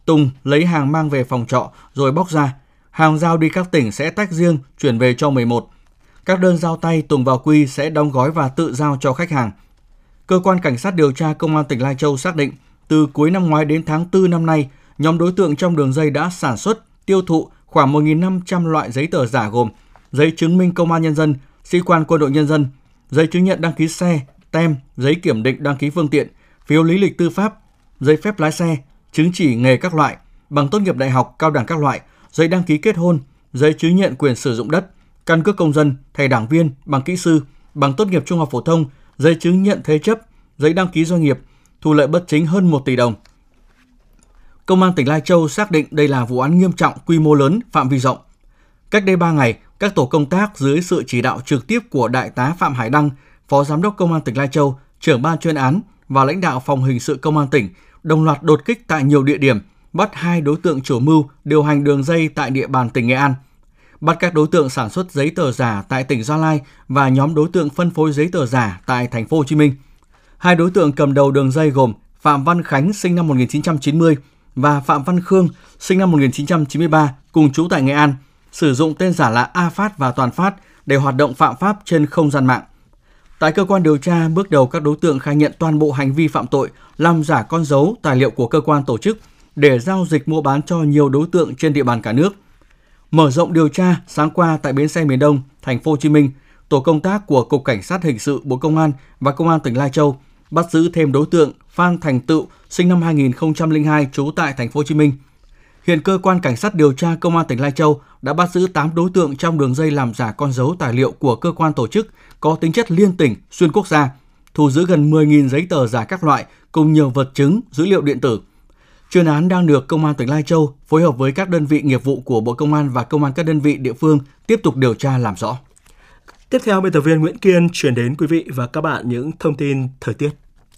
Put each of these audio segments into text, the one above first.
Tùng lấy hàng mang về phòng trọ rồi bóc ra. Hàng giao đi các tỉnh sẽ tách riêng chuyển về cho 11. Các đơn giao tay Tùng và Quy sẽ đóng gói và tự giao cho khách hàng. Cơ quan Cảnh sát điều tra Công an tỉnh Lai Châu xác định từ cuối năm ngoái đến tháng 4 năm nay, nhóm đối tượng trong đường dây đã sản xuất, tiêu thụ khoảng 1.500 loại giấy tờ giả gồm giấy chứng minh công an nhân dân, sĩ quan quân đội nhân dân, giấy chứng nhận đăng ký xe, tem, giấy kiểm định đăng ký phương tiện, phiếu lý lịch tư pháp, giấy phép lái xe, chứng chỉ nghề các loại, bằng tốt nghiệp đại học, cao đẳng các loại, giấy đăng ký kết hôn, giấy chứng nhận quyền sử dụng đất, căn cước công dân, thẻ đảng viên, bằng kỹ sư, bằng tốt nghiệp trung học phổ thông, giấy chứng nhận thế chấp, giấy đăng ký doanh nghiệp, thu lợi bất chính hơn 1 tỷ đồng. Công an tỉnh Lai Châu xác định đây là vụ án nghiêm trọng, quy mô lớn, phạm vi rộng. Cách đây 3 ngày, các tổ công tác dưới sự chỉ đạo trực tiếp của Đại tá Phạm Hải Đăng, Phó Giám đốc Công an tỉnh Lai Châu, trưởng ban chuyên án và lãnh đạo phòng hình sự Công an tỉnh đồng loạt đột kích tại nhiều địa điểm, bắt 2 đối tượng chủ mưu điều hành đường dây tại địa bàn tỉnh Nghệ An, bắt các đối tượng sản xuất giấy tờ giả tại tỉnh Gia Lai và nhóm đối tượng phân phối giấy tờ giả tại thành phố Hồ Chí Minh. 2 đối tượng cầm đầu đường dây gồm Phạm Văn Khánh sinh năm 1990 và Phạm Văn Khương sinh năm 1993 cùng trú tại Nghệ An, sử dụng tên giả là A Phát và Toàn Phát để hoạt động phạm pháp trên không gian mạng. Tại cơ quan điều tra, bước đầu các đối tượng khai nhận toàn bộ hành vi phạm tội, làm giả con dấu, tài liệu của cơ quan tổ chức để giao dịch mua bán cho nhiều đối tượng trên địa bàn cả nước. Mở rộng điều tra, sáng qua tại bến xe miền Đông, thành phố Hồ Chí Minh, tổ công tác của Cục Cảnh sát hình sự Bộ Công an và Công an tỉnh Lai Châu bắt giữ thêm đối tượng Phan Thành Tựu, sinh năm 2002, trú tại thành phố Hồ Chí Minh. Hiện cơ quan Cảnh sát điều tra Công an tỉnh Lai Châu đã bắt giữ 8 đối tượng trong đường dây làm giả con dấu tài liệu của cơ quan tổ chức có tính chất liên tỉnh, xuyên quốc gia, thu giữ gần 10.000 giấy tờ giả các loại cùng nhiều vật chứng, dữ liệu điện tử. Chuyên án đang được Công an tỉnh Lai Châu phối hợp với các đơn vị nghiệp vụ của Bộ Công an và Công an các đơn vị địa phương tiếp tục điều tra làm rõ. Tiếp theo, biên tập viên Nguyễn Kiên chuyển đến quý vị và các bạn những thông tin thời tiết.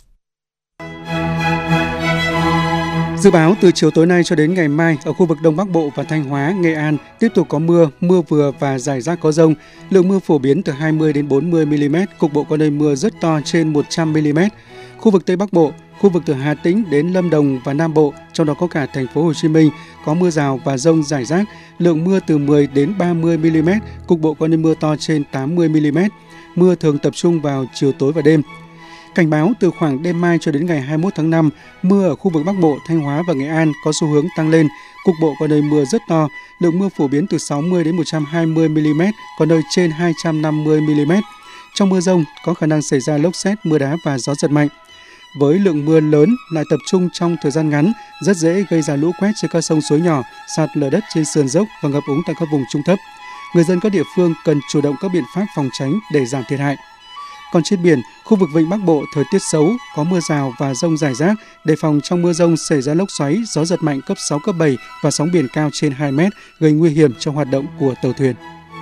Dự báo từ chiều tối nay cho đến ngày mai, ở khu vực Đông Bắc Bộ và Thanh Hóa, Nghệ An tiếp tục có mưa, mưa vừa và rải rác có dông. Lượng mưa phổ biến từ 20 đến 40 mm, cục bộ có nơi mưa rất to trên 100 mm. Khu vực Tây Bắc Bộ, khu vực từ Hà Tĩnh đến Lâm Đồng và Nam Bộ, trong đó có cả thành phố Hồ Chí Minh, có mưa rào và dông rải rác. Lượng mưa từ 10 đến 30 mm, cục bộ có nơi mưa to trên 80 mm. Mưa thường tập trung vào chiều tối và đêm. Cảnh báo từ khoảng đêm mai cho đến ngày 21 tháng 5, mưa ở khu vực Bắc Bộ, Thanh Hóa và Nghệ An có xu hướng tăng lên. Cục bộ có nơi mưa rất to, lượng mưa phổ biến từ 60 đến 120 mm, có nơi trên 250 mm. Trong mưa dông có khả năng xảy ra lốc sét, mưa đá và gió giật mạnh. Với lượng mưa lớn lại tập trung trong thời gian ngắn, rất dễ gây ra lũ quét trên các sông suối nhỏ, sạt lở đất trên sườn dốc và ngập úng tại các vùng trung thấp. Người dân các địa phương cần chủ động các biện pháp phòng tránh để giảm thiệt hại. Còn trên biển, khu vực Vịnh Bắc Bộ thời tiết xấu, có mưa rào và dông rải rác, đề phòng trong mưa dông xảy ra lốc xoáy, gió giật mạnh cấp 6, cấp 7 và sóng biển cao trên 2 mét, gây nguy hiểm cho hoạt động của tàu thuyền.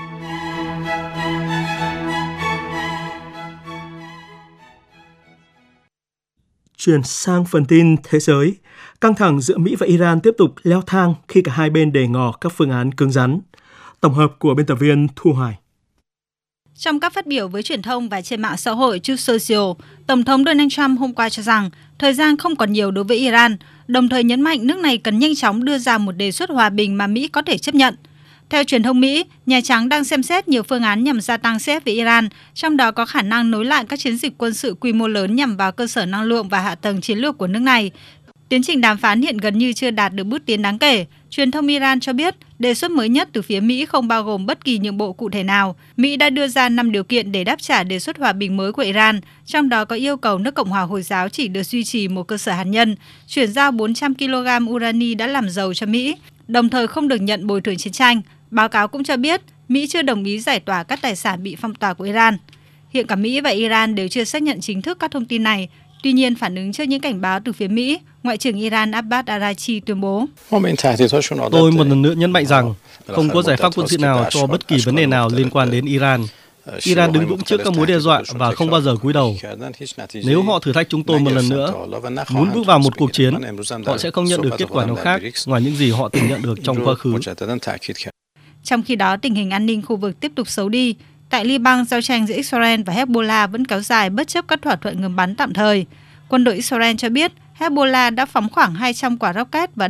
Chuyển sang phần tin thế giới, căng thẳng giữa Mỹ và Iran tiếp tục leo thang khi cả hai bên đề ngỏ các phương án cứng rắn. Tổng hợp của biên tập viên Thu Hoài. Trong các phát biểu với truyền thông và trên mạng xã hội Truth Social, Tổng thống Donald Trump hôm qua cho rằng thời gian không còn nhiều đối với Iran, đồng thời nhấn mạnh nước này cần nhanh chóng đưa ra một đề xuất hòa bình mà Mỹ có thể chấp nhận. Theo truyền thông Mỹ, Nhà Trắng đang xem xét nhiều phương án nhằm gia tăng sức ép với Iran, trong đó có khả năng nối lại các chiến dịch quân sự quy mô lớn nhằm vào cơ sở năng lượng và hạ tầng chiến lược của nước này. Tiến trình đàm phán hiện gần như chưa đạt được bước tiến đáng kể. Truyền thông Iran cho biết, đề xuất mới nhất từ phía Mỹ không bao gồm bất kỳ nhượng bộ cụ thể nào. Mỹ đã đưa ra 5 điều kiện để đáp trả đề xuất hòa bình mới của Iran, trong đó có yêu cầu nước Cộng hòa Hồi giáo chỉ được duy trì một cơ sở hạt nhân, chuyển giao 400 kg urani đã làm giàu cho Mỹ, đồng thời không được nhận bồi thường chiến tranh. Báo cáo cũng cho biết, Mỹ chưa đồng ý giải tỏa các tài sản bị phong tỏa của Iran. Hiện cả Mỹ và Iran đều chưa xác nhận chính thức các thông tin này. Tuy nhiên, phản ứng trước những cảnh báo từ phía Mỹ, Ngoại trưởng Iran Abbas Araghchi tuyên bố: Tôi một lần nữa nhấn mạnh rằng không có giải pháp quân sự nào cho bất kỳ vấn đề nào liên quan đến Iran. Iran đứng vững trước các mối đe dọa và không bao giờ cúi đầu. Nếu họ thử thách chúng tôi một lần nữa, muốn bước vào một cuộc chiến, họ sẽ không nhận được kết quả nào khác ngoài những gì họ từng nhận được trong quá khứ. Trong khi đó, tình hình an ninh khu vực tiếp tục xấu đi. Tại Liban, giao tranh giữa Israel và Hezbollah vẫn kéo dài bất chấp các thỏa thuận ngừng bắn tạm thời. Quân đội Israel cho biết Hezbollah đã phóng khoảng 200 quả rocket và